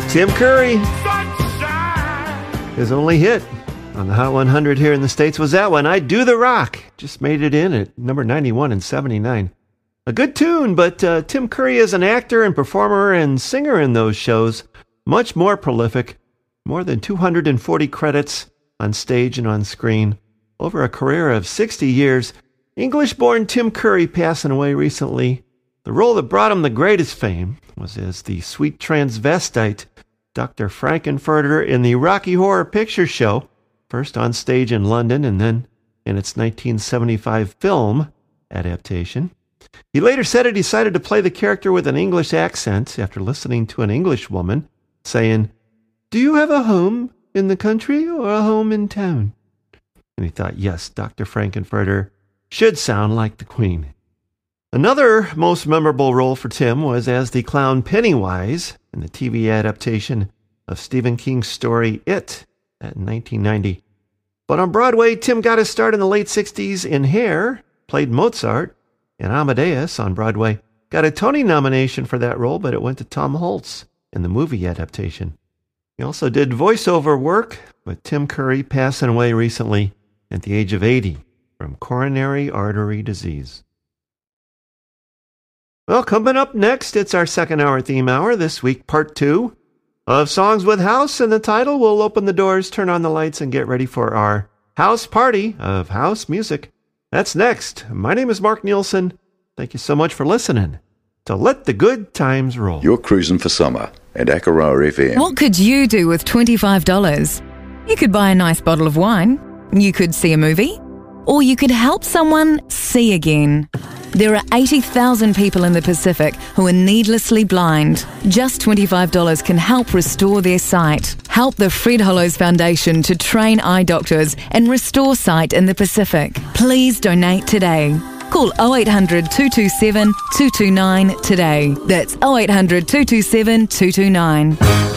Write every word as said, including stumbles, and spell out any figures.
Tim Curry. His only hit on the Hot one hundred here in the States was that one, I Do the Rock. Just made it in at number ninety-one in seventy-nine. A good tune, but uh, Tim Curry is an actor and performer and singer in those shows. Much more prolific. More than two hundred forty credits on stage and on screen. Over a career of sixty years. English-born Tim Curry passing away recently. The role that brought him the greatest fame was as the sweet transvestite Doctor Frankenfurter in the Rocky Horror Picture Show, first on stage in London and then in its nineteen seventy-five film adaptation. He later said he decided to play the character with an English accent after listening to an English woman saying, "Do you have a home in the country or a home in town?" And he thought, yes, Doctor Frankenfurter should sound like the Queen. Another most memorable role for Tim was as the clown Pennywise in the T V adaptation of Stephen King's story It in nineteen ninety. But on Broadway, Tim got his start in the late sixties in Hair, played Mozart, and Amadeus on Broadway. Got a Tony nomination for that role, but it went to Tom Holtz in the movie adaptation. He also did voiceover work, with Tim Curry passing away recently at the age of eighty from coronary artery disease. Well, coming up next, it's our second hour theme hour, this week part two of Songs with House, and the title will open the doors, turn on the lights, and get ready for our house party of house music. That's next. My name is Mark Nielsen. Thank you so much for listening to Let the Good Times Roll. You're cruising for summer at Akaroa F M. What could you do with twenty-five dollars? You could buy a nice bottle of wine. You could see a movie. Or you could help someone see again. There are eighty thousand people in the Pacific who are needlessly blind. Just twenty-five dollars can help restore their sight. Help the Fred Hollows Foundation to train eye doctors and restore sight in the Pacific. Please donate today. Call oh eight hundred, two two seven, two two nine today. That's oh eight hundred, two two seven, two two nine.